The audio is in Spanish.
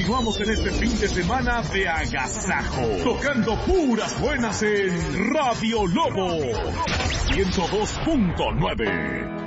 Continuamos en este fin de semana de agasajo, tocando puras buenas en Radio Lobo 102.9.